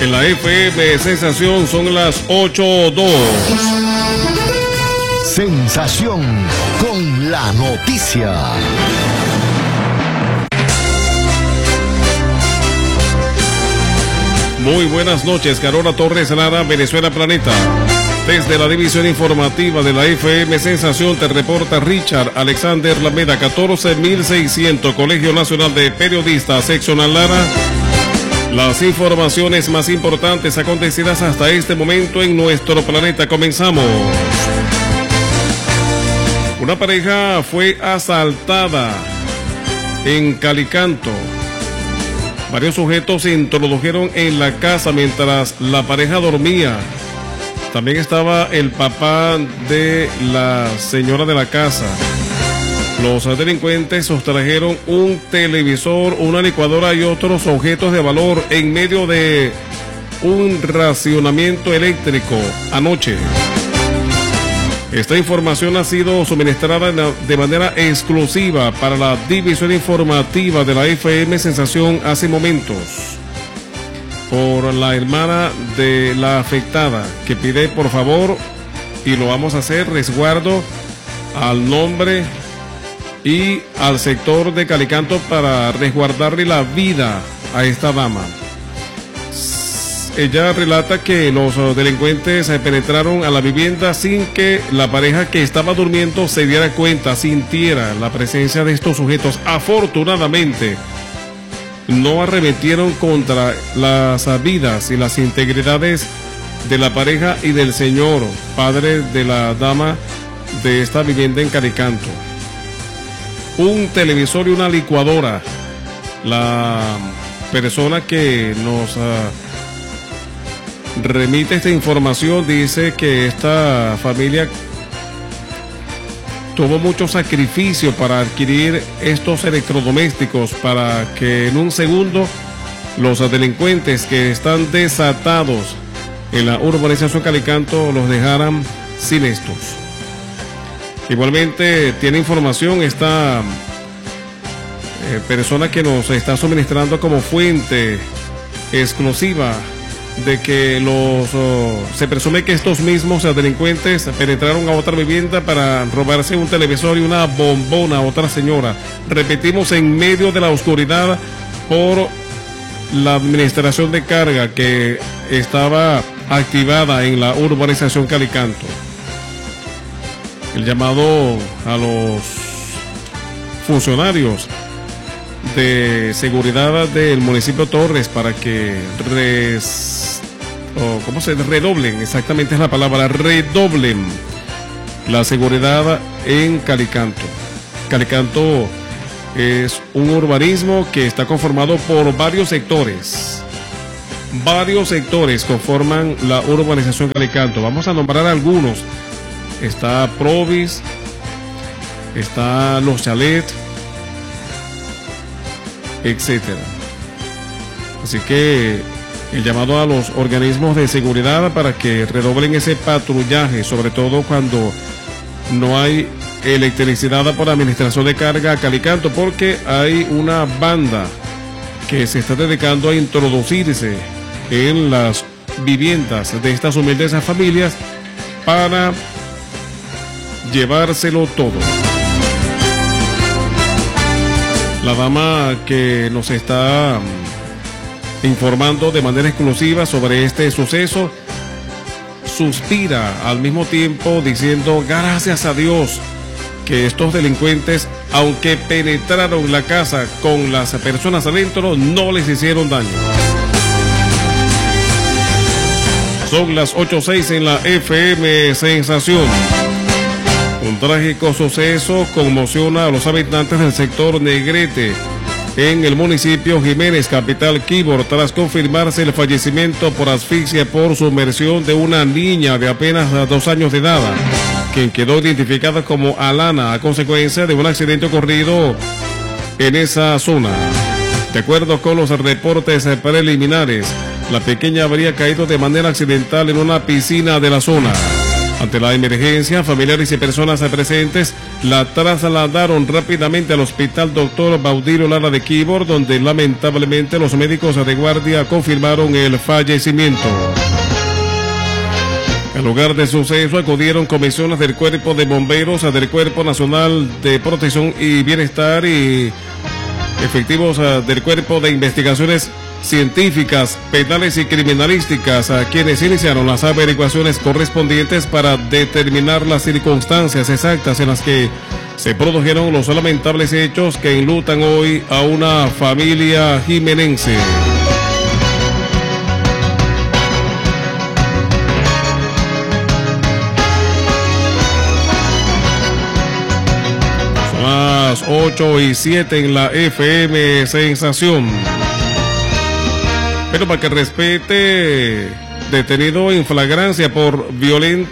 En la FM Sensación son las 8:02. Sensación con la noticia. Muy buenas noches, Carola Torres Lara, Venezuela Planeta. Desde la división informativa de la FM Sensación te reporta Richard Alexander Lameda, 14600, Colegio Nacional de Periodistas, seccional Lara. Las informaciones más importantes acontecidas hasta este momento en nuestro planeta. Comenzamos. Una pareja fue asaltada en Calicanto. Varios sujetos se introdujeron en la casa mientras la pareja dormía. También estaba el papá de la señora de la casa. Los delincuentes sustrajeron un televisor, una licuadora y otros objetos de valor en medio de un racionamiento eléctrico anoche. Esta información ha sido suministrada de manera exclusiva para la división informativa de la FM Sensación hace momentos por la hermana de la afectada, que pide por favor, y lo vamos a hacer, resguardo al nombre y al sector de Calicanto para resguardarle la vida a esta dama. Ella relata que los delincuentes penetraron a la vivienda sin que la pareja que estaba durmiendo se diera cuenta, sintiera la presencia de estos sujetos. Afortunadamente, no arremetieron contra las vidas y las integridades de la pareja y del señor, padre de la dama de esta vivienda en Calicanto. Un televisor y una licuadora. La persona que nos remite esta información dice que esta familia tuvo mucho sacrificio para adquirir estos electrodomésticos para que en un segundo los delincuentes que están desatados en la urbanización Calicanto los dejaran sin estos. Igualmente tiene información esta persona que nos está suministrando como fuente exclusiva de que se presume que estos mismos delincuentes penetraron a otra vivienda para robarse un televisor y una bombona a otra señora. Repetimos, en medio de la oscuridad por la administración de carga que estaba activada en la urbanización Calicanto. El llamado a los funcionarios de seguridad del municipio Torres para que redoblen, exactamente es la palabra, redoblen la seguridad en Calicanto. Calicanto es un urbanismo que está conformado por varios sectores. Varios sectores conforman la urbanización Calicanto. Vamos a nombrar algunos. Está Provis, está Los Chalet, etcétera. Así que el llamado a los organismos de seguridad para que redoblen ese patrullaje, sobre todo cuando no hay electricidad por administración de carga a Calicanto, porque hay una banda que se está dedicando a introducirse en las viviendas de estas humildes familias para llevárselo todo. La dama que nos está informando de manera exclusiva sobre este suceso suspira al mismo tiempo diciendo gracias a Dios que estos delincuentes, aunque penetraron la casa con las personas adentro, no les hicieron daño. Son las 8:06 en la FM Sensación. Un trágico suceso conmociona a los habitantes del sector Negrete en el municipio Jiménez, capital Quibor, tras confirmarse el fallecimiento por asfixia por sumersión de una niña de apenas 2 años de edad, quien quedó identificada como Alana a consecuencia de un accidente ocurrido en esa zona. De acuerdo con los reportes preliminares, la pequeña habría caído de manera accidental en una piscina de la zona. Ante la emergencia, familiares y personas presentes la trasladaron rápidamente al hospital Dr. Baudilio Lara de Quibor, donde lamentablemente los médicos de guardia confirmaron el fallecimiento. Al lugar de suceso acudieron comisiones del Cuerpo de Bomberos, del Cuerpo Nacional de Protección y Bienestar y efectivos del Cuerpo de Investigaciones Científicas, Penales y Criminalísticas, a quienes iniciaron las averiguaciones correspondientes para determinar las circunstancias exactas en las que se produjeron los lamentables hechos que enlutan hoy a una familia jimenense. Son las 8:07 en la FM Sensación. Pero para que respete, detenido en flagrancia por violento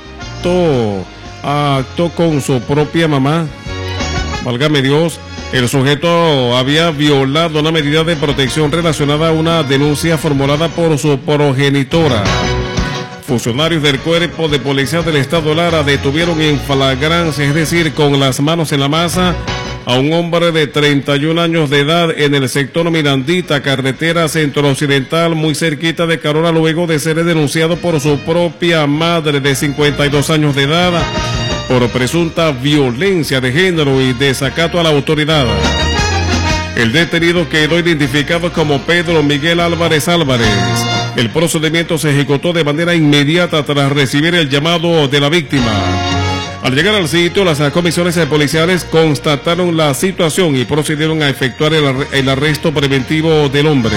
acto con su propia mamá. Válgame Dios, el sujeto había violado una medida de protección relacionada a una denuncia formulada por su progenitora. Funcionarios del Cuerpo de Policía del Estado Lara detuvieron en flagrancia, es decir, con las manos en la masa, a un hombre de 31 años de edad en el sector Mirandita, carretera centro-occidental, muy cerquita de Carola, luego de ser denunciado por su propia madre de 52 años de edad por presunta violencia de género y desacato a la autoridad. El detenido quedó identificado como Pedro Miguel Álvarez Álvarez. El procedimiento se ejecutó de manera inmediata tras recibir el llamado de la víctima. Al llegar al sitio, las comisiones policiales constataron la situación y procedieron a efectuar el arresto preventivo del hombre.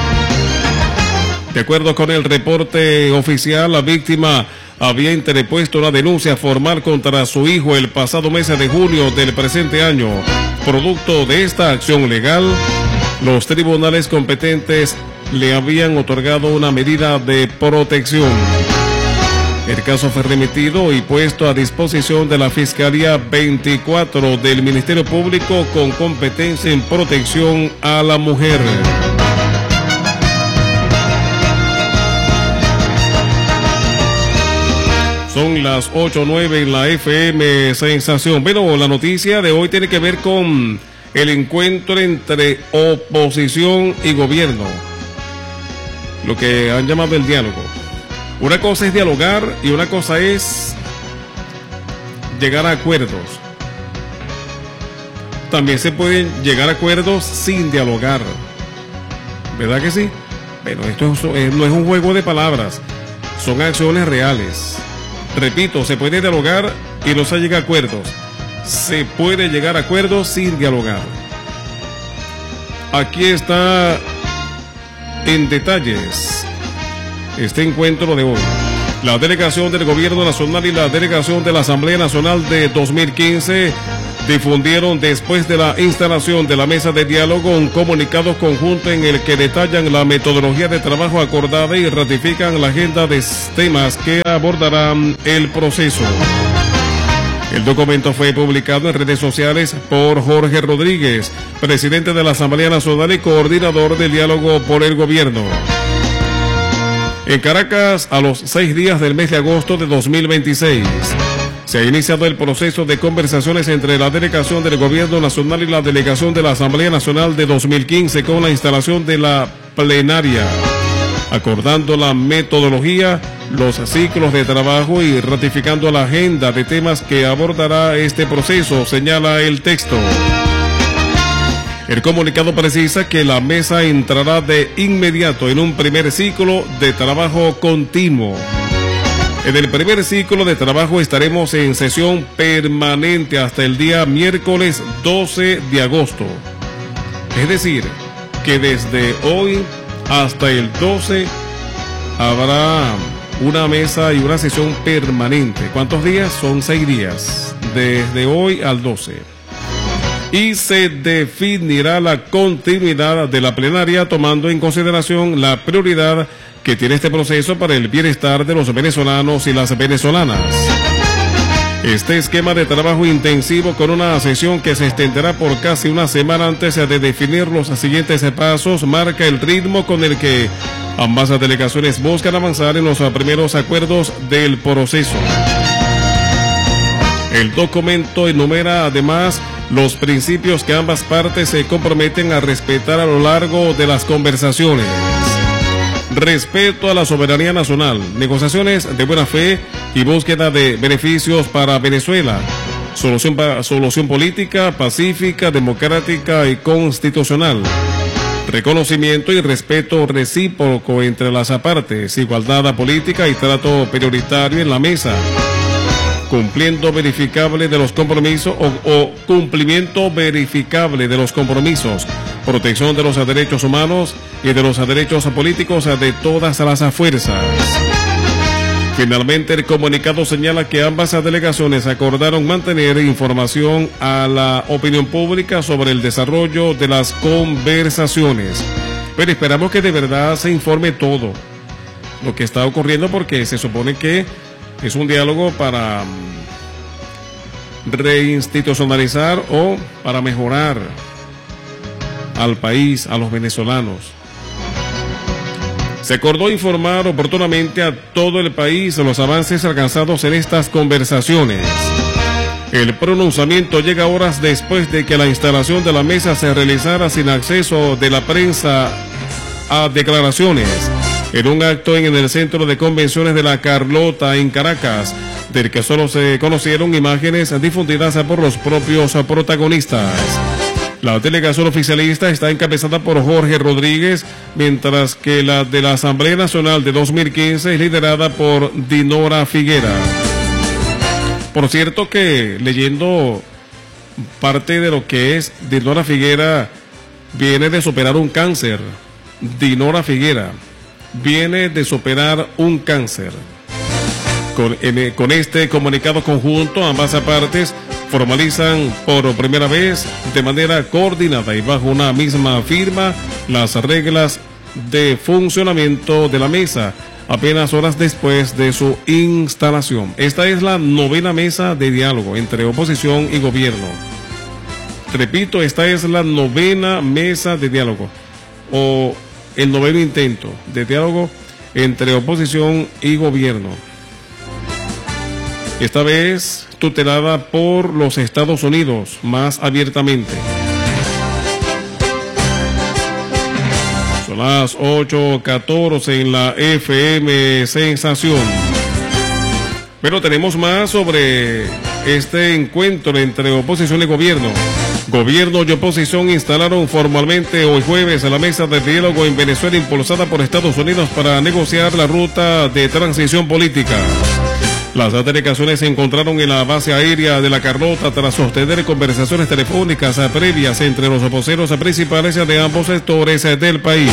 De acuerdo con el reporte oficial, la víctima había interpuesto una denuncia formal contra su hijo el pasado mes de junio del presente año. Producto de esta acción legal, los tribunales competentes le habían otorgado una medida de protección. El caso fue remitido y puesto a disposición de la Fiscalía 24 del Ministerio Público con competencia en protección a la mujer. Son las 8:09 en la FM Sensación. Bueno, la noticia de hoy tiene que ver con el encuentro entre oposición y gobierno, lo que han llamado el diálogo. Una cosa es dialogar y una cosa es llegar a acuerdos. También se pueden llegar a acuerdos sin dialogar, ¿verdad que sí? Pero esto no es un juego de palabras, son acciones reales. Repito, se puede dialogar y no se llega a acuerdos. Se puede llegar a acuerdos sin dialogar. Aquí está en detalles este encuentro de hoy. La delegación del Gobierno Nacional y la delegación de la Asamblea Nacional de 2015 difundieron después de la instalación de la mesa de diálogo un comunicado conjunto en el que detallan la metodología de trabajo acordada y ratifican la agenda de temas que abordarán el proceso. El documento fue publicado en redes sociales por Jorge Rodríguez, presidente de la Asamblea Nacional y coordinador del diálogo por el gobierno. En Caracas, a los 6 días del mes de agosto de 2026, se ha iniciado el proceso de conversaciones entre la delegación del Gobierno Nacional y la delegación de la Asamblea Nacional de 2015 con la instalación de la plenaria, acordando la metodología, los ciclos de trabajo y ratificando la agenda de temas que abordará este proceso, señala el texto. El comunicado precisa que la mesa entrará de inmediato en un primer ciclo de trabajo continuo. En el primer ciclo de trabajo estaremos en sesión permanente hasta el día miércoles 12 de agosto. Es decir, que desde hoy hasta el 12 habrá una mesa y una sesión permanente. ¿Cuántos días? Son 6 días, desde hoy al 12. Y se definirá la continuidad de la plenaria tomando en consideración la prioridad que tiene este proceso para el bienestar de los venezolanos y las venezolanas. Este esquema de trabajo intensivo con una sesión que se extenderá por casi una semana antes de definir los siguientes pasos marca el ritmo con el que ambas delegaciones buscan avanzar en los primeros acuerdos del proceso. El documento enumera además los principios que ambas partes se comprometen a respetar a lo largo de las conversaciones. Respeto a la soberanía nacional, negociaciones de buena fe y búsqueda de beneficios para Venezuela. Solución política, pacífica, democrática y constitucional. Reconocimiento y respeto recíproco entre las partes, igualdad política y trato prioritario en la mesa. Cumplimiento verificable de los compromisos o cumplimiento verificable de los compromisos. Protección de los derechos humanos y de los derechos políticos de todas las fuerzas. Finalmente, el comunicado señala que ambas delegaciones acordaron mantener información a la opinión pública sobre el desarrollo de las conversaciones. Pero esperamos que de verdad se informe todo lo que está ocurriendo, porque se supone que es un diálogo para reinstitucionalizar o para mejorar al país, a los venezolanos. Se acordó informar oportunamente a todo el país de los avances alcanzados en estas conversaciones. El pronunciamiento llega horas después de que la instalación de la mesa se realizara sin acceso de la prensa a declaraciones, en un acto en el Centro de Convenciones de La Carlota en Caracas, del que solo se conocieron imágenes difundidas por los propios protagonistas. La delegación oficialista está encabezada por Jorge Rodríguez, mientras que la de la Asamblea Nacional de 2015 es liderada por Dinora Figuera. Por cierto que, leyendo parte de lo que es Dinora Figuera, viene de superar un cáncer. Dinora Figuera viene de superar un cáncer. Con este comunicado conjunto, ambas partes formalizan por primera vez de manera coordinada y bajo una misma firma las reglas de funcionamiento de la mesa, apenas horas después de su instalación. Esta es la 9ª mesa de diálogo entre oposición y gobierno. Repito, esta es la 9ª mesa de diálogo, o el 9º intento de diálogo entre oposición y gobierno. Esta vez tutelada por los Estados Unidos más abiertamente. Son las 8:14 en la FM Sensación. Pero tenemos más sobre este encuentro entre oposición y gobierno. Gobierno y oposición instalaron formalmente hoy jueves a la mesa de diálogo en Venezuela impulsada por Estados Unidos para negociar la ruta de transición política. Las delegaciones se encontraron en la base aérea de La Carlota tras sostener conversaciones telefónicas previas entre los voceros principales de ambos sectores del país.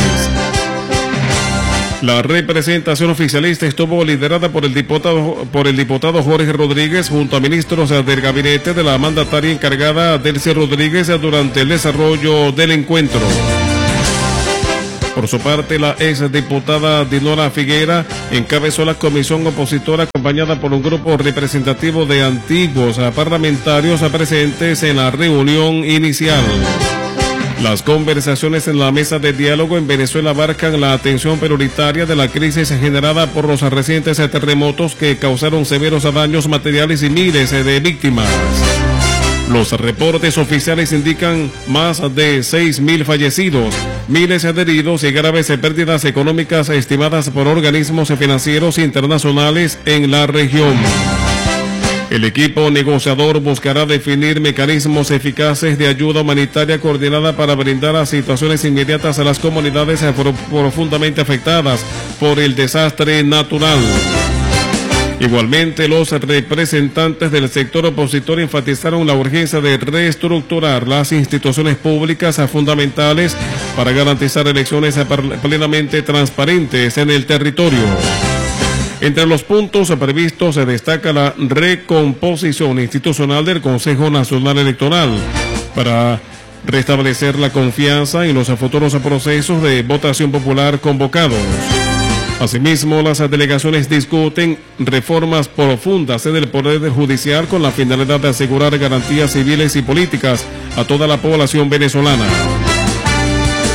La representación oficialista estuvo liderada por el diputado Jorge Rodríguez junto a ministros del gabinete de la mandataria encargada Delcy Rodríguez durante el desarrollo del encuentro. Por su parte, la exdiputada Dinora Figuera encabezó la comisión opositora acompañada por un grupo representativo de antiguos parlamentarios presentes en la reunión inicial. Las conversaciones en la mesa de diálogo en Venezuela abarcan la atención prioritaria de la crisis generada por los recientes terremotos que causaron severos daños materiales y miles de víctimas. Los reportes oficiales indican más de 6.000 fallecidos, miles de heridos y graves pérdidas económicas estimadas por organismos financieros internacionales en la región. El equipo negociador buscará definir mecanismos eficaces de ayuda humanitaria coordinada para brindar a situaciones inmediatas a las comunidades profundamente afectadas por el desastre natural. Igualmente, los representantes del sector opositor enfatizaron la urgencia de reestructurar las instituciones públicas fundamentales para garantizar elecciones plenamente transparentes en el territorio. Entre los puntos previstos se destaca la recomposición institucional del Consejo Nacional Electoral para restablecer la confianza en los futuros procesos de votación popular convocados. Asimismo, las delegaciones discuten reformas profundas en el Poder Judicial con la finalidad de asegurar garantías civiles y políticas a toda la población venezolana.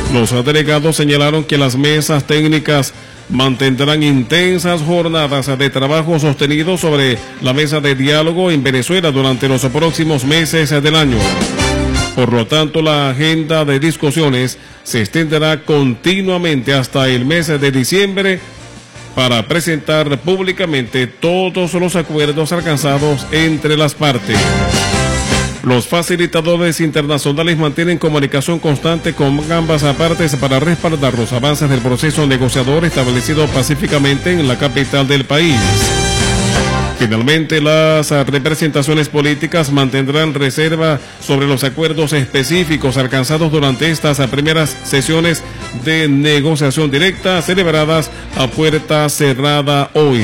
Los delegados señalaron que las mesas técnicas mantendrán intensas jornadas de trabajo sostenido sobre la mesa de diálogo en Venezuela durante los próximos meses del año. Por lo tanto, la agenda de discusiones se extenderá continuamente hasta el mes de diciembre para presentar públicamente todos los acuerdos alcanzados entre las partes. Los facilitadores internacionales mantienen comunicación constante con ambas partes para respaldar los avances del proceso negociador establecido pacíficamente en la capital del país. Finalmente, las representaciones políticas mantendrán reserva sobre los acuerdos específicos alcanzados durante estas primeras sesiones de negociación directa celebradas a puerta cerrada hoy.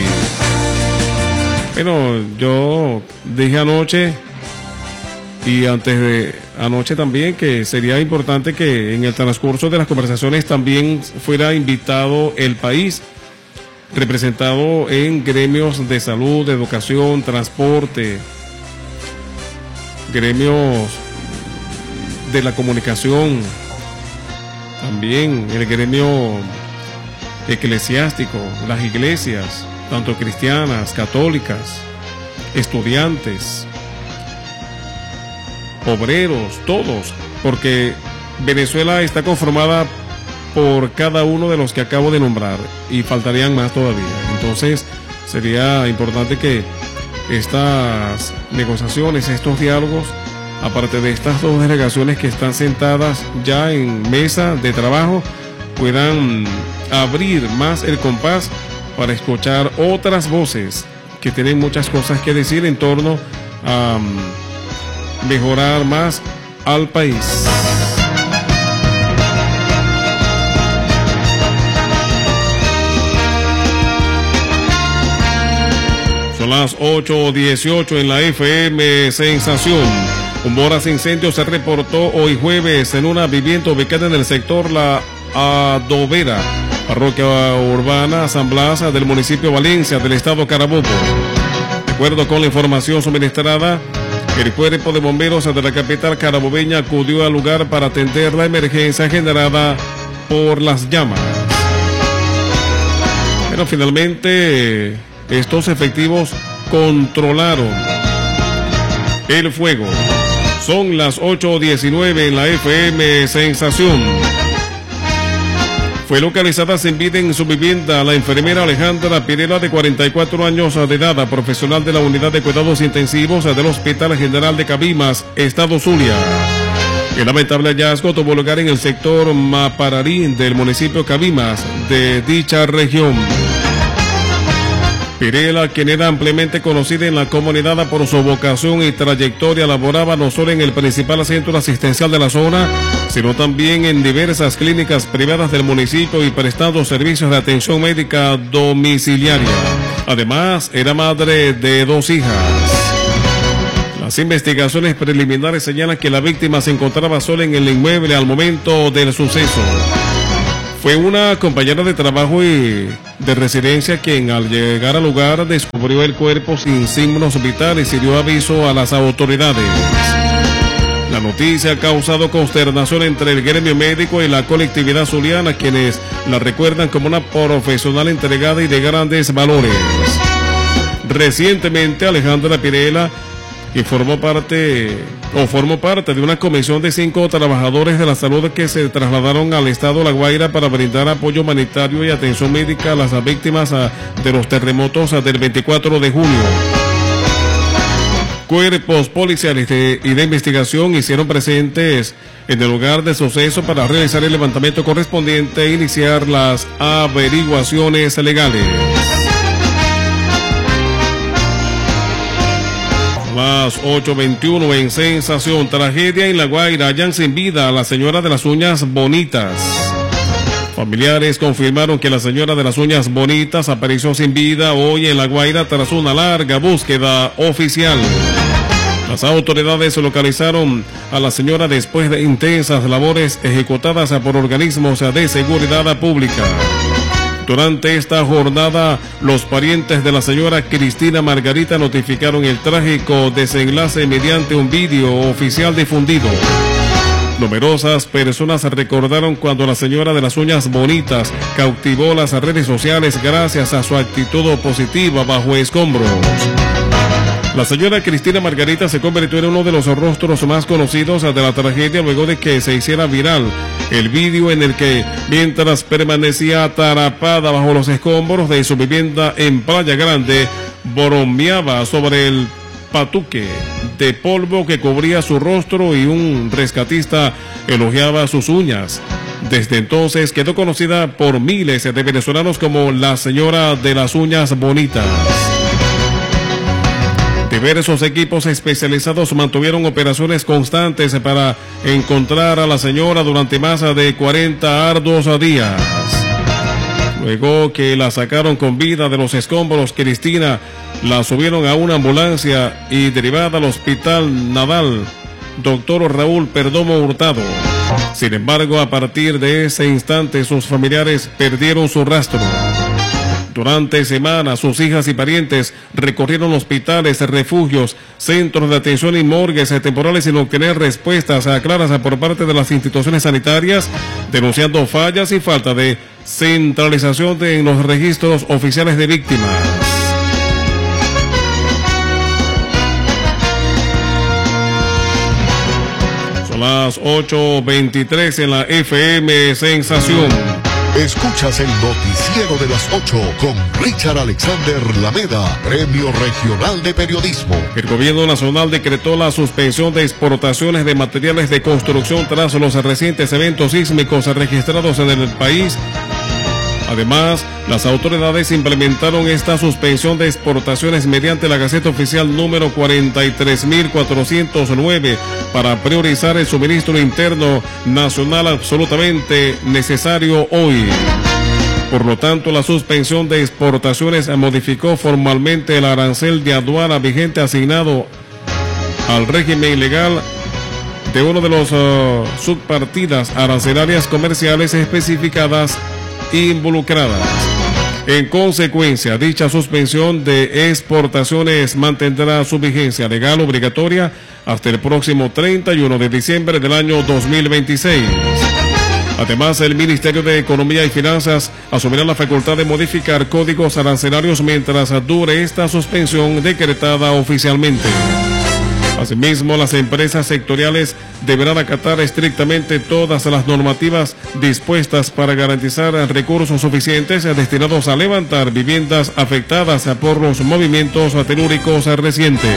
Bueno, yo dije anoche y antes de anoche también que sería importante que en el transcurso de las conversaciones también fuera invitado el país, representado en gremios de salud, de educación, transporte, gremios de la comunicación, también el gremio eclesiástico, las iglesias, tanto cristianas, católicas, estudiantes, obreros, todos, porque Venezuela está conformada por cada uno de los que acabo de nombrar y faltarían más todavía. Entonces sería importante que estas negociaciones, estos diálogos, aparte de estas dos delegaciones que están sentadas ya en mesa de trabajo, puedan abrir más el compás para escuchar otras voces que tienen muchas cosas que decir en torno a mejorar más al país. Son las 8:18 en la FM Sensación. Un voraz incendio se reportó hoy jueves en una vivienda ubicada en el sector La Adobera, parroquia urbana San Blas del municipio Valencia del estado Carabobo. De acuerdo con la información suministrada, el cuerpo de bomberos de la capital carabobeña acudió al lugar para atender la emergencia generada por las llamas. Pero finalmente estos efectivos controlaron el fuego. Son las 8:19 en la FM Sensación. Fue localizada sin vida en su vivienda la enfermera Alejandra Pirela, de 44 años de edad, profesional de la unidad de cuidados intensivos del Hospital General de Cabimas, Estado Zulia. El lamentable hallazgo tuvo lugar en el sector Mapararí del municipio Cabimas de dicha región. Pirela, quien era ampliamente conocida en la comunidad por su vocación y trayectoria, laboraba no solo en el principal centro asistencial de la zona, sino también en diversas clínicas privadas del municipio y prestando servicios de atención médica domiciliaria. Además, era madre de 2 hijas. Las investigaciones preliminares señalan que la víctima se encontraba sola en el inmueble al momento del suceso. Fue una compañera de trabajo y de residencia quien al llegar al lugar descubrió el cuerpo sin signos vitales y dio aviso a las autoridades. La noticia ha causado consternación entre el gremio médico y la colectividad zuliana, quienes la recuerdan como una profesional entregada y de grandes valores. Recientemente, Alejandra Pirela, que formó parte de una comisión de 5 trabajadores de la salud que se trasladaron al estado La Guaira para brindar apoyo humanitario y atención médica a las víctimas de los terremotos del 24 de junio. Cuerpos policiales y de investigación hicieron presentes en el lugar del suceso para realizar el levantamiento correspondiente e iniciar las averiguaciones legales. Las 8:21 en Sensación. Tragedia en La Guaira. Hallan sin vida a la señora de las uñas bonitas. Familiares confirmaron que la señora de las uñas bonitas apareció sin vida hoy en La Guaira tras una larga búsqueda oficial. Las autoridades localizaron a la señora después de intensas labores ejecutadas por organismos de seguridad pública. Durante esta jornada, los parientes de la señora Cristina Margarita notificaron el trágico desenlace mediante un vídeo oficial difundido. Numerosas personas recordaron cuando la señora de las uñas bonitas cautivó las redes sociales gracias a su actitud positiva bajo escombros. La señora Cristina Margarita se convirtió en uno de los rostros más conocidos de la tragedia luego de que se hiciera viral el vídeo en el que, mientras permanecía atrapada bajo los escombros de su vivienda en Playa Grande, bromeaba sobre el patuque de polvo que cubría su rostro y un rescatista elogiaba sus uñas. Desde entonces quedó conocida por miles de venezolanos como la señora de las uñas bonitas. Diversos equipos especializados mantuvieron operaciones constantes para encontrar a la señora durante más de 40 arduos días. Luego que la sacaron con vida de los escombros, Cristina la subieron a una ambulancia y derivada al Hospital Naval Dr. Raúl Perdomo Hurtado. Sin embargo, a partir de ese instante sus familiares perdieron su rastro. Durante semanas, sus hijas y parientes recorrieron hospitales, refugios, centros de atención y morgues temporales sin obtener respuestas claras por parte de las instituciones sanitarias, denunciando fallas y falta de centralización en los registros oficiales de víctimas. Son las 8:23 en la FM Sensación. Escuchas el noticiero de las 8 con Richard Alexander Lameda, Premio Regional de Periodismo. El gobierno nacional decretó la suspensión de exportaciones de materiales de construcción tras los recientes eventos sísmicos registrados en el país. Además, las autoridades implementaron esta suspensión de exportaciones mediante la Gaceta Oficial número 43.409 para priorizar el suministro interno nacional absolutamente necesario hoy. Por lo tanto, la suspensión de exportaciones modificó formalmente el arancel de aduana vigente asignado al régimen ilegal de uno de los subpartidas arancelarias comerciales especificadas involucradas. En consecuencia, dicha suspensión de exportaciones mantendrá su vigencia legal obligatoria hasta el próximo 31 de diciembre del año 2026. Además, el Ministerio de Economía y Finanzas asumirá la facultad de modificar códigos arancelarios mientras dure esta suspensión decretada oficialmente. Asimismo, las empresas sectoriales deberán acatar estrictamente todas las normativas dispuestas para garantizar recursos suficientes destinados a levantar viviendas afectadas por los movimientos telúricos recientes.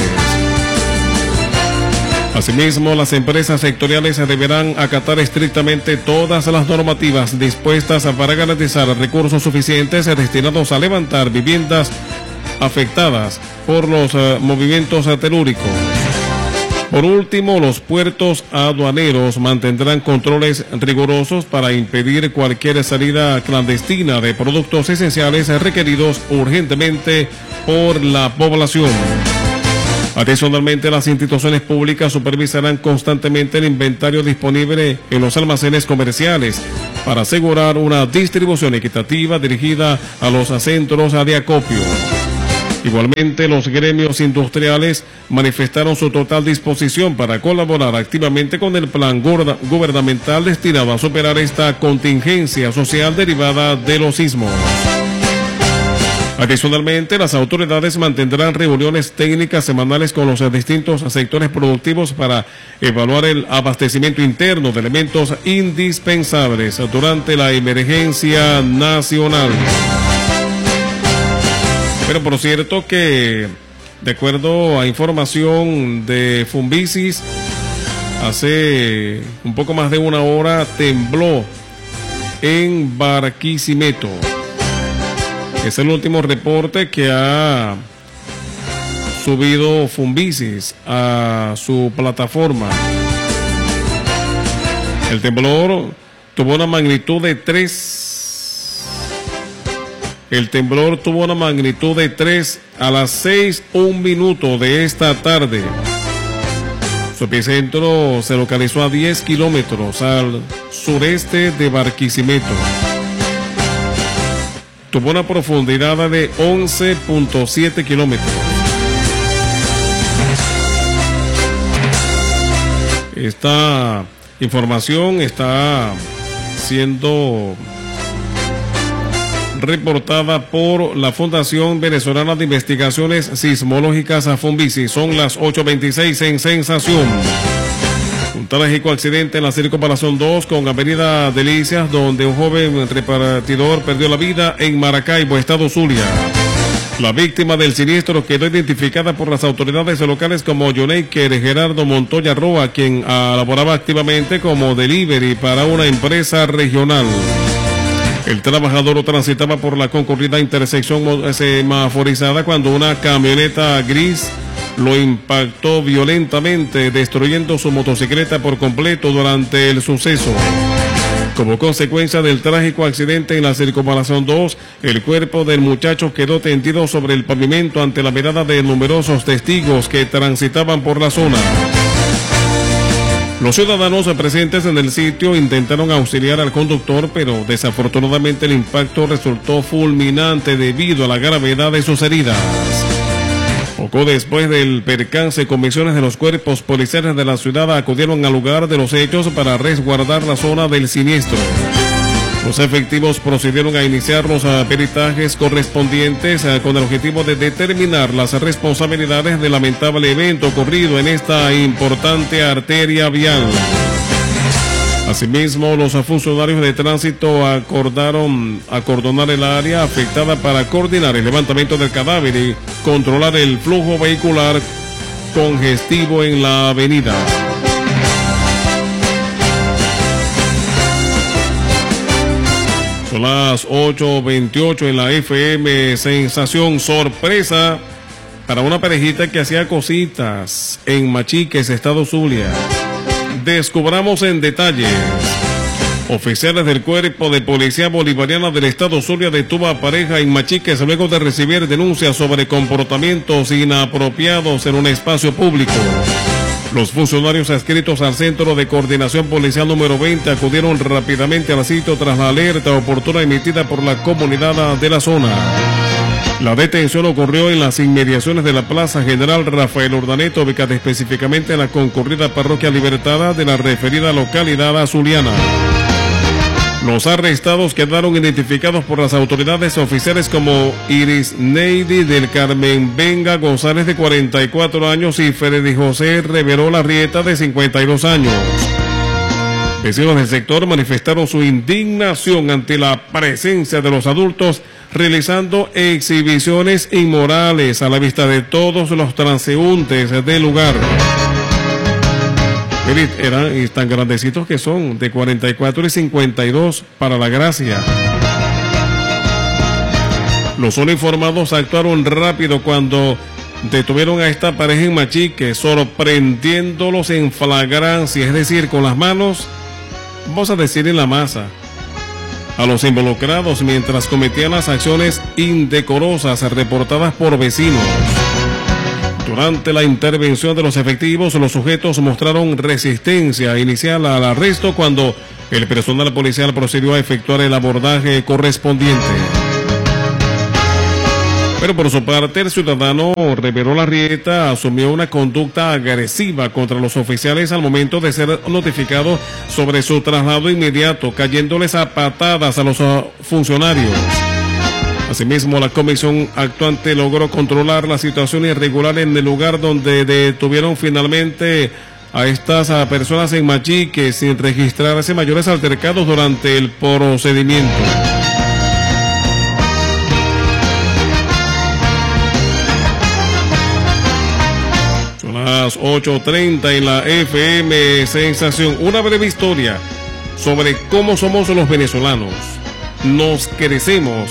Asimismo, las empresas sectoriales deberán acatar estrictamente todas las normativas dispuestas para garantizar recursos suficientes destinados a levantar viviendas afectadas por los movimientos telúricos. Por último, los puertos aduaneros mantendrán controles rigurosos para impedir cualquier salida clandestina de productos esenciales requeridos urgentemente por la población. Adicionalmente, las instituciones públicas supervisarán constantemente el inventario disponible en los almacenes comerciales para asegurar una distribución equitativa dirigida a los centros de acopio. Igualmente, los gremios industriales manifestaron su total disposición para colaborar activamente con el plan gubernamental destinado a superar esta contingencia social derivada de los sismos. Adicionalmente, las autoridades mantendrán reuniones técnicas semanales con los distintos sectores productivos para evaluar el abastecimiento interno de elementos indispensables durante la emergencia nacional. Pero por cierto que, de acuerdo a información de Fumbisis, hace un poco más de una hora tembló en Barquisimeto. Es el último reporte que ha subido Fumbisis a su plataforma. El temblor tuvo una magnitud de 3. El temblor tuvo una magnitud de 3 a las 6:01 de esta tarde. Su epicentro se localizó a 10 kilómetros al sureste de Barquisimeto. Tuvo una profundidad de 11.7 kilómetros. Esta información está siendo reportada por la Fundación Venezolana de Investigaciones Sismológicas, Fonvisi. Son las 8:26 en Sensación. Un trágico accidente en la Circunvalación 2 con Avenida Delicias, donde un joven repartidor perdió la vida en Maracaibo, estado Zulia. La víctima del siniestro quedó identificada por las autoridades locales como Yoneker Gerardo Montoya Roa, quien laboraba activamente como delivery para una empresa regional. El trabajador transitaba por la concurrida intersección semaforizada cuando una camioneta gris lo impactó violentamente, destruyendo su motocicleta por completo durante el suceso. Como consecuencia del trágico accidente en la Circunvalación 2, el cuerpo del muchacho quedó tendido sobre el pavimento ante la mirada de numerosos testigos que transitaban por la zona. Los ciudadanos presentes en el sitio intentaron auxiliar al conductor, pero desafortunadamente el impacto resultó fulminante debido a la gravedad de sus heridas. Poco después del percance, comisiones de los cuerpos policiales de la ciudad acudieron al lugar de los hechos para resguardar la zona del siniestro. Los efectivos procedieron a iniciar los peritajes correspondientes con el objetivo de determinar las responsabilidades del lamentable evento ocurrido en esta importante arteria vial. Asimismo, los funcionarios de tránsito acordaron acordonar el área afectada para coordinar el levantamiento del cadáver y controlar el flujo vehicular congestivo en la avenida. Son las 8:28 en la FM. Sensación, sorpresa para una parejita que hacía cositas en Machiques, estado Zulia. Descubramos en detalles. Oficiales del Cuerpo de Policía Bolivariana del estado Zulia detuvo a pareja en Machiques luego de recibir denuncias sobre comportamientos inapropiados en un espacio público. Los funcionarios adscritos al Centro de Coordinación Policial número 20 acudieron rápidamente al sitio tras la alerta oportuna emitida por la comunidad de la zona. La detención ocurrió en las inmediaciones de la Plaza General Rafael Urdaneta, ubicada específicamente en la concurrida Parroquia Libertada de la referida localidad azuliana. Los arrestados quedaron identificados por las autoridades oficiales como Iris Neidi del Carmen Venga González, de 44 años, y Freddy José Reverol Arrieta, de 52 años. Vecinos del sector manifestaron su indignación ante la presencia de los adultos realizando exhibiciones inmorales a la vista de todos los transeúntes del lugar. Eran tan grandecitos que son, de 44 y 52 para la gracia. Los uniformados actuaron rápido cuando detuvieron a esta pareja en Machique, sorprendiéndolos en flagrancia, es decir, con las manos, vamos a decir, en la masa, a los involucrados mientras cometían las acciones indecorosas reportadas por vecinos. Durante la intervención de los efectivos, los sujetos mostraron resistencia inicial al arresto cuando el personal policial procedió a efectuar el abordaje correspondiente. Pero por su parte, el ciudadano Reverol Arrieta asumió una conducta agresiva contra los oficiales al momento de ser notificado sobre su traslado inmediato, cayéndoles a patadas a los funcionarios. Asimismo, la comisión actuante logró controlar la situación irregular en el lugar donde detuvieron finalmente a estas personas en Machique sin registrarse mayores altercados durante el procedimiento. Son las 8:30 en la FM Sensación. Una breve historia sobre cómo somos los venezolanos. Nos crecemos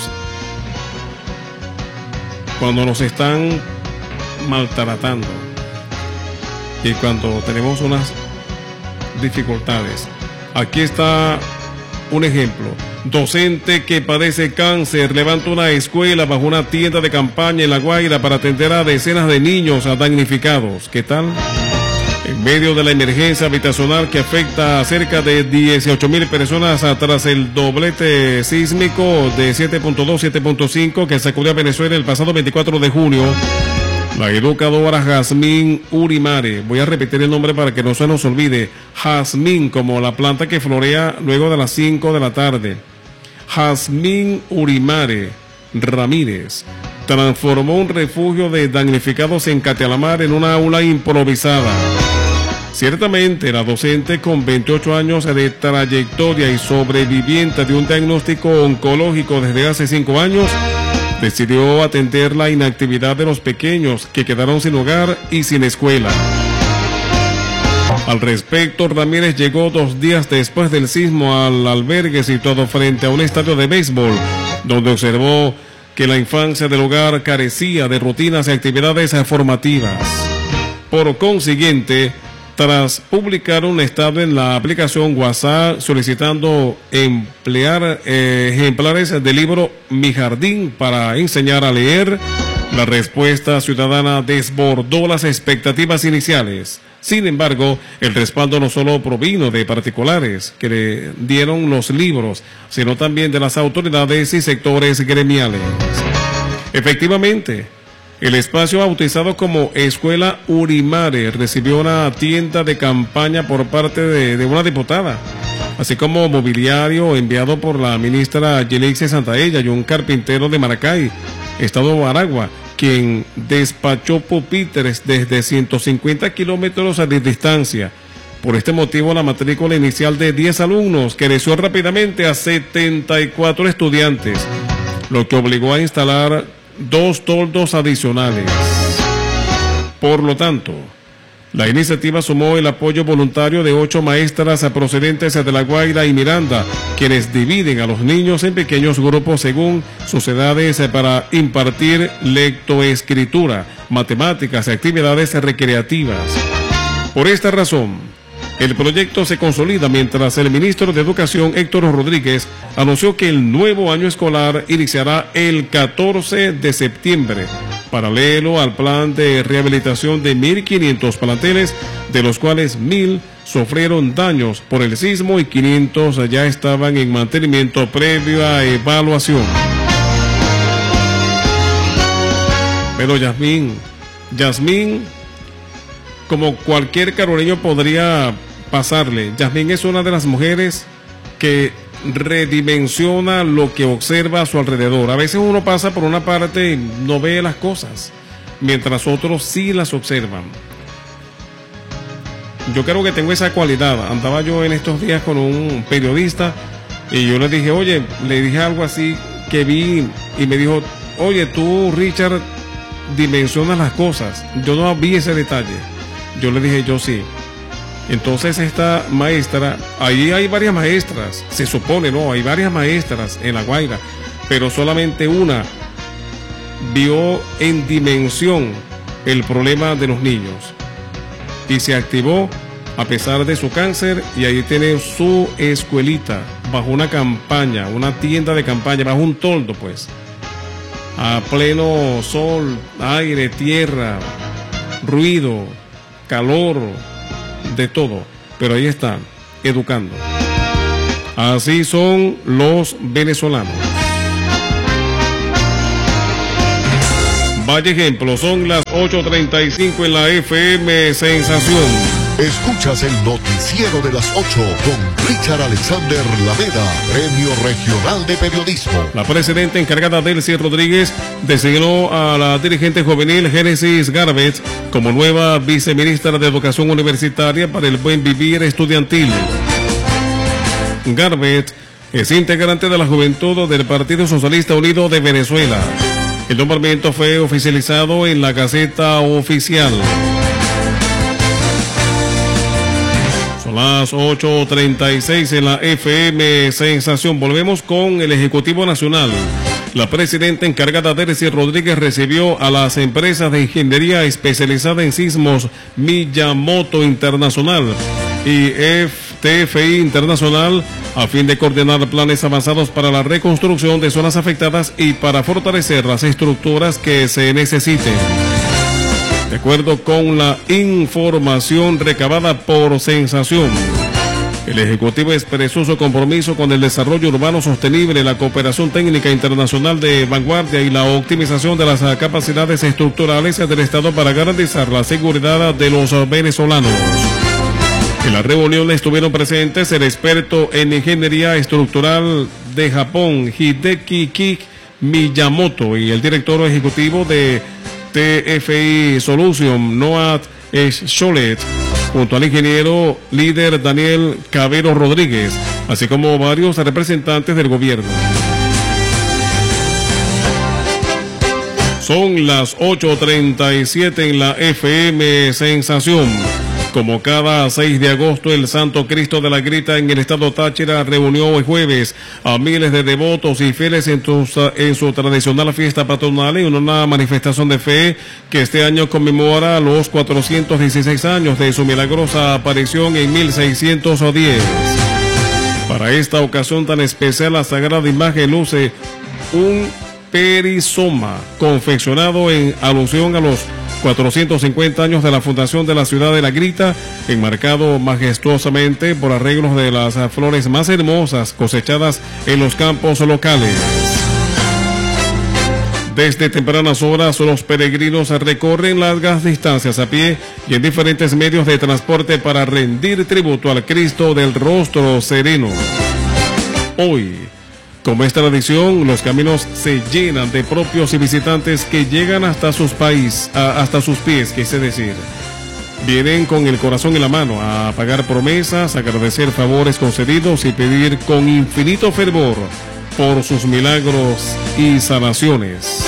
cuando nos están maltratando y cuando tenemos unas dificultades. Aquí está un ejemplo. Docente que padece cáncer levanta una escuela bajo una tienda de campaña en La Guaira para atender a decenas de niños damnificados. ¿Qué tal? En medio de la emergencia habitacional que afecta a cerca de 18,000 personas tras el doblete sísmico de 7.2, 7.5 que sacudió a Venezuela el pasado 24 de junio, La educadora Jazmín Urimare, voy a repetir el nombre para que no se nos olvide, Jazmín, como la planta que florea luego de las 5 de la tarde. Jazmín Urimare Ramírez transformó un refugio de damnificados en Catealamar en una aula improvisada. Ciertamente, la docente con 28 años de trayectoria y sobreviviente de un diagnóstico oncológico desde hace 5 años, decidió atender la inactividad de los pequeños que quedaron sin hogar y sin escuela. Al respecto, Ramírez llegó 2 días después del sismo al albergue situado frente a un estadio de béisbol, donde observó que la infancia del hogar carecía de rutinas y actividades formativas. Por consiguiente, tras publicar un estado en la aplicación WhatsApp solicitando emplear ejemplares del libro Mi Jardín para enseñar a leer, la respuesta ciudadana desbordó las expectativas iniciales. Sin embargo, el respaldo no solo provino de particulares que le dieron los libros, sino también de las autoridades y sectores gremiales. Efectivamente, el espacio bautizado como Escuela Urimare recibió una tienda de campaña por parte de una diputada, así como mobiliario enviado por la ministra Yelixia Santaella y un carpintero de Maracay, estado de Aragua, quien despachó pupitres desde 150 kilómetros de distancia. Por este motivo, la matrícula inicial de 10 alumnos creció rápidamente a 74 estudiantes, lo que obligó a instalar 2 toldos adicionales. Por lo tanto, la iniciativa sumó el apoyo voluntario de 8 maestras procedentes de La Guaira y Miranda, quienes dividen a los niños en pequeños grupos según sus edades para impartir lectoescritura, matemáticas y actividades recreativas. Por esta razón, el proyecto se consolida mientras el ministro de Educación, Héctor Rodríguez, anunció que el nuevo año escolar iniciará el 14 de septiembre, paralelo al plan de rehabilitación de 1.500 planteles, de los cuales 1.000 sufrieron daños por el sismo y 500 ya estaban en mantenimiento previo a evaluación. Pero Jazmín, como cualquier caroleño podría pasarle, Jazmín es una de las mujeres que redimensiona lo que observa a su alrededor. A veces uno pasa por una parte y no ve las cosas, mientras otros sí las observan. Yo creo que tengo esa cualidad. Andaba yo en estos días con un periodista y yo le dije algo así que vi y me dijo, oye, tú, Richard, dimensionas las cosas. Yo no vi ese detalle. Yo le dije, yo sí. Entonces esta maestra, ahí hay varias maestras, se supone, hay varias maestras en La Guaira, pero solamente una vio en dimensión el problema de los niños y se activó a pesar de su cáncer, y ahí tiene su escuelita bajo una campaña, una tienda de campaña, bajo un toldo, pues, a pleno sol, aire, tierra, ruido, calor, de todo, pero ahí están, educando. Así son los venezolanos. Vaya ejemplo, son las 8:35 en la FM Sensación. Escuchas el noticiero de las 8 con Richard Alexander Lameda, Premio Regional de Periodismo. La presidenta encargada, Delcy Rodríguez, designó a la dirigente juvenil Génesis Garbet como nueva viceministra de Educación Universitaria para el Buen Vivir Estudiantil. Garbet es integrante de la juventud del Partido Socialista Unido de Venezuela. El nombramiento fue oficializado en la Gaceta Oficial. Las 8:36 en la FM Sensación. Volvemos con el Ejecutivo Nacional. La presidenta encargada, Delcy Rodríguez, recibió a las empresas de ingeniería especializada en sismos Miyamoto Internacional y TFI Internacional a fin de coordinar planes avanzados para la reconstrucción de zonas afectadas y para fortalecer las estructuras que se necesiten. De acuerdo con la información recabada por Sensación, El Ejecutivo expresó su compromiso con el desarrollo urbano sostenible, la cooperación técnica internacional de vanguardia y la optimización de las capacidades estructurales del Estado para garantizar la seguridad de los venezolanos. En la reunión estuvieron presentes el experto en ingeniería estructural de Japón, Hideki Miyamoto, y el director ejecutivo de TFI Solution, Noah Scholet, junto al ingeniero líder Daniel Cabero Rodríguez, así como varios representantes del gobierno. Son las 8:37 en la FM Sensación. Como cada 6 de agosto, el Santo Cristo de la Grita en el estado Táchira reunió hoy jueves a miles de devotos y fieles en su tradicional fiesta patronal en una manifestación de fe que este año conmemora los 416 años de su milagrosa aparición en 1610. Para esta ocasión tan especial, la sagrada imagen luce un perizoma confeccionado en alusión a los 450 años de la fundación de la ciudad de La Grita, enmarcado majestuosamente por arreglos de las flores más hermosas cosechadas en los campos locales. Desde tempranas horas, los peregrinos recorren largas distancias a pie y en diferentes medios de transporte para rendir tributo al Cristo del Rostro Sereno. Hoy, como es tradición, los caminos se llenan de propios y visitantes que llegan hasta sus pies, quise decir. Vienen con el corazón en la mano a pagar promesas, agradecer favores concedidos y pedir con infinito fervor por sus milagros y sanaciones.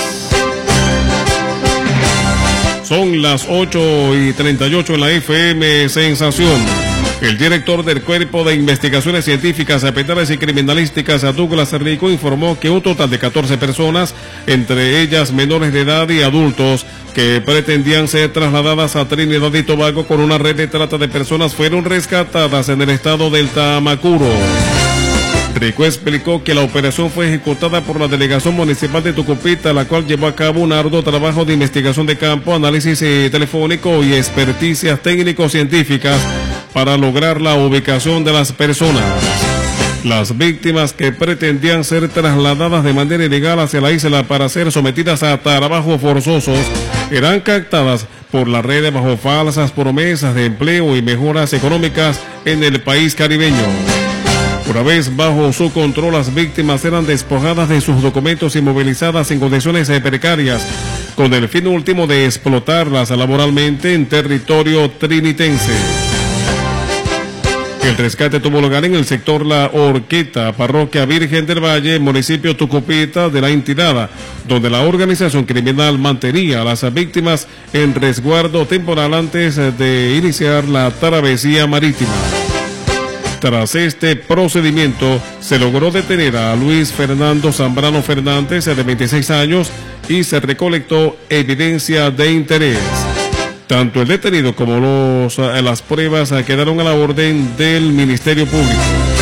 Son las 8:38 en la FM Sensación. El director del Cuerpo de Investigaciones Científicas, Penales y Criminalísticas, Douglas Rico, informó que un total de 14 personas, entre ellas menores de edad y adultos, que pretendían ser trasladadas a Trinidad y Tobago con una red de trata de personas, fueron rescatadas en el estado del Tamacuro. Rico explicó que la operación fue ejecutada por la Delegación Municipal de Tucupita, la cual llevó a cabo un arduo trabajo de investigación de campo, análisis telefónico y experticias técnico-científicas para lograr la ubicación de las personas. Las víctimas, que pretendían ser trasladadas de manera ilegal hacia la isla para ser sometidas a trabajos forzosos, eran captadas por la red bajo falsas promesas de empleo y mejoras económicas en el país caribeño. Una vez bajo su control, las víctimas eran despojadas de sus documentos y movilizadas en condiciones precarias, con el fin último de explotarlas laboralmente en territorio trinitense. El rescate tuvo lugar en el sector La Horqueta, parroquia Virgen del Valle, municipio Tucupita de la entidad, donde la organización criminal mantenía a las víctimas en resguardo temporal antes de iniciar la travesía marítima. Tras este procedimiento, se logró detener a Luis Fernando Zambrano Fernández, de 26 años, y se recolectó evidencia de interés. Tanto el detenido como las pruebas quedaron a la orden del Ministerio Público.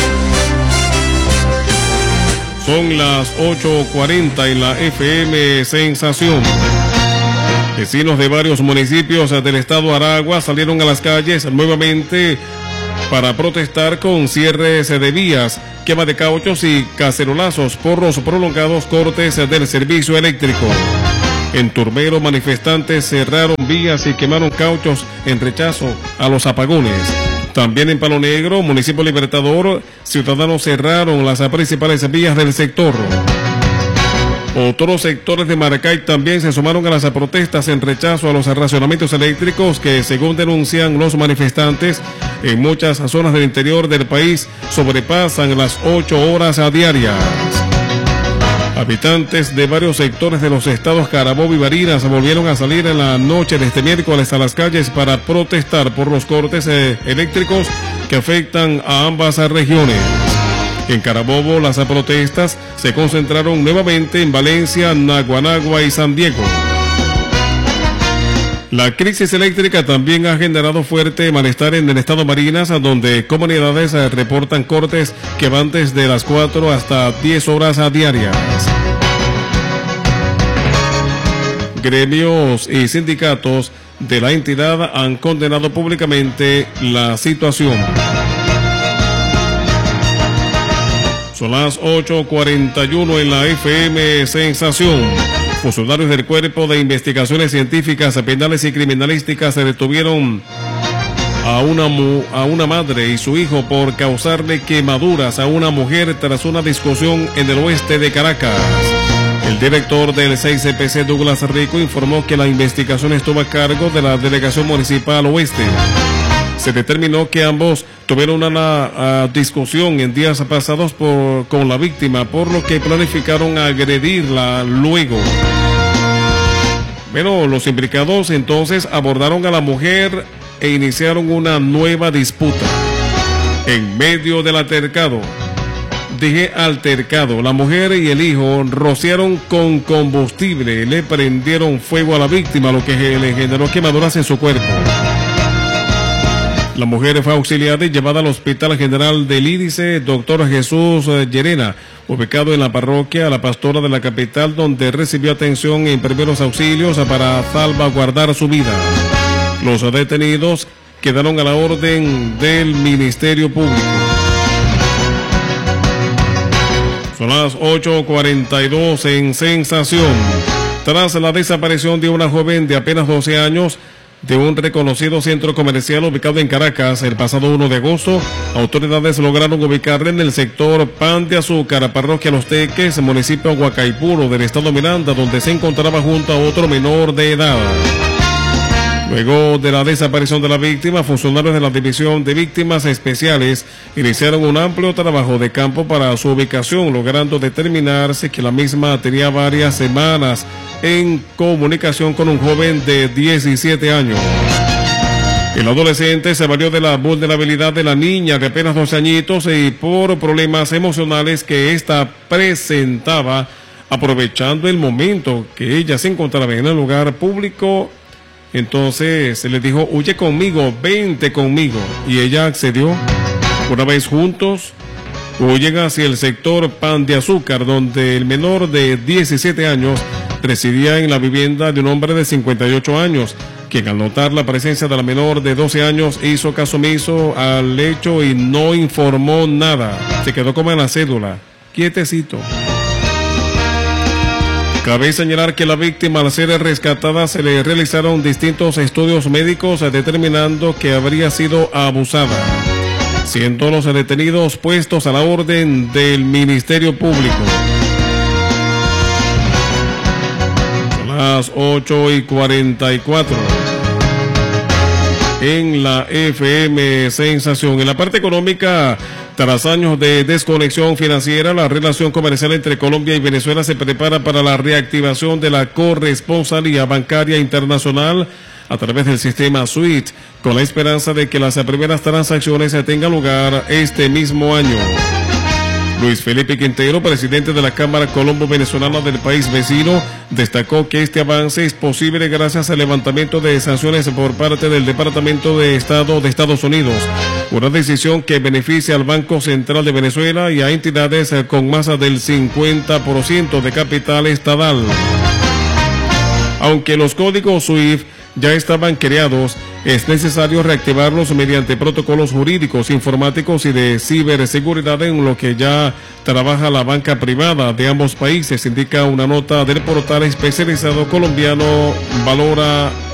Son las 8:40 en la FM Sensación. Vecinos de varios municipios del estado Aragua salieron a las calles nuevamente para protestar con cierres de vías, quema de cauchos y cacerolazos por los prolongados cortes del servicio eléctrico. En Turbero, manifestantes cerraron vías y quemaron cauchos en rechazo a los apagones. También en Palo Negro, municipio Libertador, ciudadanos cerraron las principales vías del sector. Otros sectores de Maracay también se sumaron a las protestas en rechazo a los racionamientos eléctricos que, según denuncian los manifestantes, en muchas zonas del interior del país sobrepasan las 8 horas diarias. Habitantes de varios sectores de los estados Carabobo y Barinas volvieron a salir en la noche de este miércoles a las calles para protestar por los cortes eléctricos que afectan a ambas regiones. En Carabobo, las protestas se concentraron nuevamente en Valencia, Naguanagua y San Diego. La crisis eléctrica también ha generado fuerte malestar en el estado Barinas, donde comunidades reportan cortes que van desde las 4 hasta 10 horas diarias. Gremios y sindicatos de la entidad han condenado públicamente la situación. Son las 8:41 en la FM Sensación. Funcionarios del Cuerpo de Investigaciones Científicas, Penales y Criminalísticas se detuvieron a una madre y su hijo por causarle quemaduras a una mujer tras una discusión en el oeste de Caracas. El director del 6CPC, Douglas Rico, informó que la investigación estuvo a cargo de la Delegación Municipal Oeste. Se determinó que ambos tuvieron una discusión en días pasados con la víctima, por lo que planificaron agredirla luego. Bueno, los implicados entonces abordaron a la mujer e iniciaron una nueva disputa. En medio del altercado, la mujer y el hijo rociaron con combustible, le prendieron fuego a la víctima, lo que le generó quemaduras en su cuerpo. La mujer fue auxiliada y llevada al Hospital General del Índice Dr. Jesús Llerena, ubicado en la parroquia La Pastora de la capital, donde recibió atención en primeros auxilios para salvaguardar su vida. Los detenidos quedaron a la orden del Ministerio Público. Son las 8:42 en Sensación. Tras la desaparición de una joven de apenas 12 años, de un reconocido centro comercial ubicado en Caracas el pasado 1 de agosto, autoridades lograron ubicarla en el sector Pan de Azúcar, parroquia Los Teques, municipio Huacaipuro del estado Miranda, donde se encontraba junto a otro menor de edad. Luego de la desaparición de la víctima, funcionarios de la División de Víctimas Especiales iniciaron un amplio trabajo de campo para su ubicación, logrando determinarse que la misma tenía varias semanas en comunicación con un joven de 17 años. El adolescente se valió de la vulnerabilidad de la niña de apenas 12 añitos y por problemas emocionales que ésta presentaba, aprovechando el momento que ella se encontraba en el lugar público. Entonces se le dijo: huye conmigo, vente conmigo, y ella accedió. Una vez juntos, huyen hacia el sector Pan de Azúcar, donde el menor de 17 años residía en la vivienda de un hombre de 58 años, quien al notar la presencia de la menor de 12 años hizo caso omiso al hecho y no informó nada. Se quedó como en la cédula, quietecito. Cabe señalar que la víctima, al ser rescatada, se le realizaron distintos estudios médicos determinando que habría sido abusada, siendo los detenidos puestos a la orden del Ministerio Público. Son las 8:44 en la FM Sensación. En la parte económica, tras años de desconexión financiera, la relación comercial entre Colombia y Venezuela se prepara para la reactivación de la corresponsalía bancaria internacional a través del sistema SWIFT, con la esperanza de que las primeras transacciones tengan lugar este mismo año. Luis Felipe Quintero, presidente de la Cámara Colombo-Venezolana del país vecino, destacó que este avance es posible gracias al levantamiento de sanciones por parte del Departamento de Estado de Estados Unidos, una decisión que beneficia al Banco Central de Venezuela y a entidades con más del 50% de capital estatal. Aunque los códigos SWIFT ya estaban creados, es necesario reactivarlos mediante protocolos jurídicos, informáticos y de ciberseguridad, en lo que ya trabaja la banca privada de ambos países, indica una nota del portal especializado colombiano Valora